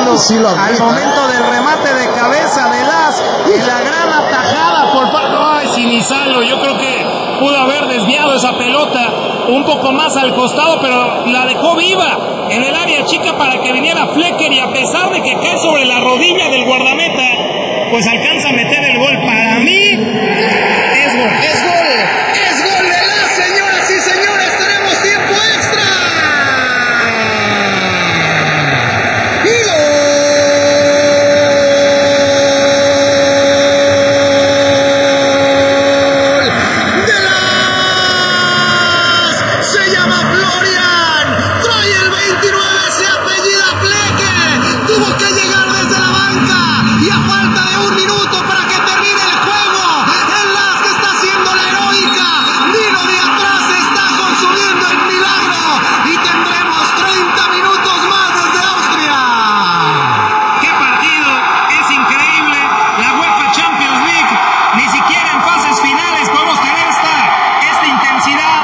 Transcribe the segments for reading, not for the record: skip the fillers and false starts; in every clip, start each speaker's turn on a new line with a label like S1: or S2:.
S1: gritando
S2: sí lo
S1: al momento del remate de cabeza de Las, en la gran atajada por parte.
S3: Ay, Sinizalo, yo creo que pudo haber desviado esa pelota un poco más al costado, pero la dejó viva en el área chica para que viniera Flecker, y a pesar de que cae sobre la rodilla del guardameta, pues alcanza a meter el gol. Para mí es gol.
S2: Es gol. Es gol de Las, señoras y señores. Tenemos tiempo extra. Se llama Florian, trae el 29, se apellida Flecker, tuvo que llegar desde la banca y a falta de un minuto para que termine el juego, el Las que está haciendo la heroica, vino de atrás, está consumiendo el milagro y tendremos 30 minutos más desde Austria.
S3: ¡Qué partido! Es increíble. La UEFA Champions League, ni siquiera en fases finales podemos tener esta intensidad,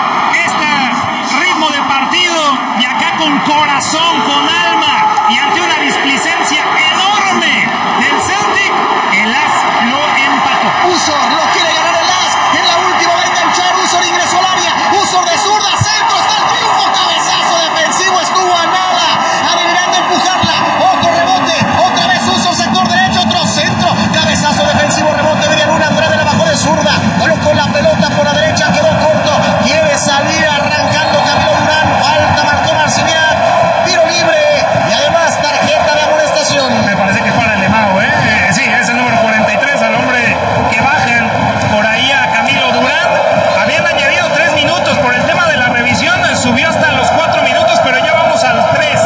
S3: ritmo de partido, y acá con corazón, con alma, y ante una displicencia enorme del Celtic, el Las lo empató.
S2: Usor lo quiere ganar el Las, en la última va a enganchar, Usor ingresó al área, Usor de zurda, centro, está el triunfo, cabezazo defensivo, estuvo a nada, Adrián de empujarla, otro rebote, otra vez Usor, sector derecho, otro centro, cabezazo defensivo, rebote, Miriam Luna, Andrés de la bajó de zurda, colocó la pelota por la derecha, quedó corto, quiere salir arrancando Camilo Durán, falta marcó Marciniak, tiro libre y además tarjeta de amonestación.
S3: Me parece que para Alemão, sí, es el número 43, al hombre que bajan por ahí a Camilo Durán. Habían añadido 3 minutos por el tema de la revisión, subió hasta los 4 minutos, pero ya vamos al 3.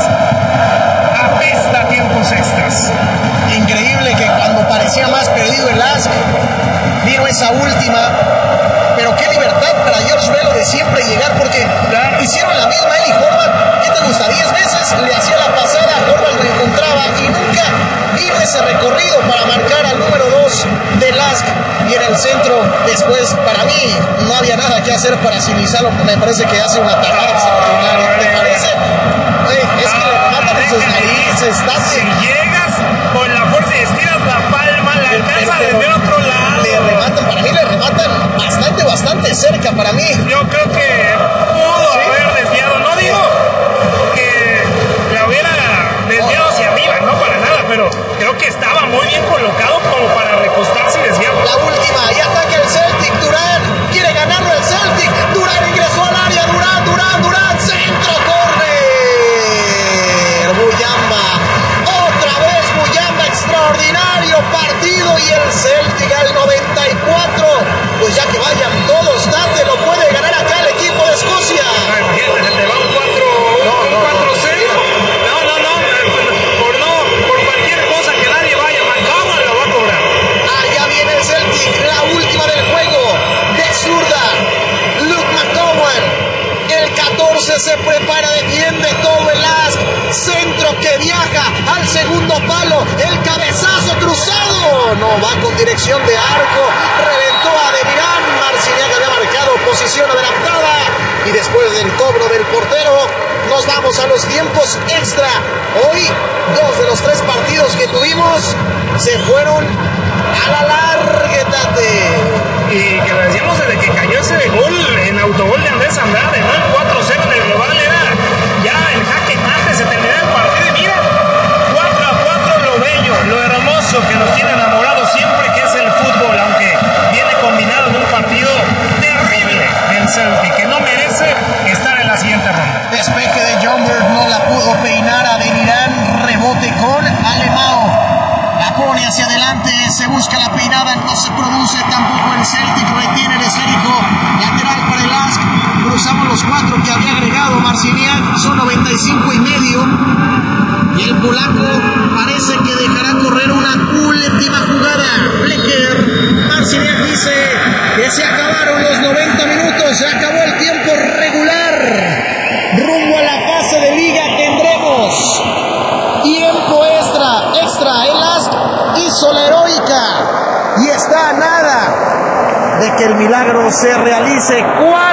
S3: Apesta tiempos extras.
S2: Increíble que cuando parecía más perdido el Las, vino esa última, pero qué libertad para George Bello de siempre llegar, porque hicieron la misma él y Horvath. ¿Qué te gusta? 10 veces le hacía la pasada, Horvath lo encontraba y nunca vino ese recorrido para marcar al número 2 de Lask. Y en el centro, después, para mí, no había nada que hacer para Sinizalo. Me parece que hace una tajada extraordinaria. ¿Te parece? Es que le rematan en sus narices.
S3: Si llegas con la fuerza y estiras la palma, la alcanza desde el otro lado.
S2: Le rematan, para mí le rematan bastante cerca para mí.
S3: Yo creo que pudo haber desviado, no digo que la hubiera desviado hacia arriba, no para nada, pero creo que estaba muy bien colocado como para recostarse y desviarlo.
S2: La última, y ataca el Celtic, Durán, quiere ganarlo el Celtic, Durán ingresó al área, Durán, centro, corre, Buyamba, otra vez Buyamba, extraordinario partido, y el Celtic al 94, pues ya que vayan todos, Dante lo puede ganar acá el equipo de Escocia.
S3: Imagínate, se te va un 4-0. Por cualquier cosa que nadie vaya, McCowan lo va a cobrar.
S2: Allá viene el Celtic, la última del juego, de zurda, Luke McCowan, el 14 se prepara, defiende todo el Lask, centro que viaja al segundo palo, el cabezazo cruzado, no va con dirección de arco, reventó a Demirán, Marciniak había marcado posición adelantada, y después del cobro del portero, nos vamos a los tiempos extra. Hoy, 2 de los 3 partidos que tuvimos se fueron a la largueta
S3: Y que lo decíamos desde que cayó ese gol en autogol de Andrés Andrade, ¿no? El 4-0 en el global era ya el jaque mate, se terminó el partido, y mira, 4-4, lo bello, lo hermoso que nos tiene enamorados siempre, que es el fútbol, aunque viene combinado en un partido terrible del Celtic, que no merece estar en la siguiente ronda.
S2: Despeje de Jumberg, no la pudo peinar a Demirán, rebote con Alemão. La pone hacia adelante, se busca la peinada, no se produce tampoco el Celtic, retiene el esférico, lateral para el Lask, cruzamos los 4 que había agregado Marciniak, son 95 y medio, y el polaco parece que dejará correr una última jugada. Flecker, Marciniak dice que se acabaron los 90 minutos, se acabó el tiempo regular, rumbo a la fase de liga tendremos tiempo extra, el Lask hizo la heroica y está a nada de que el milagro se realice.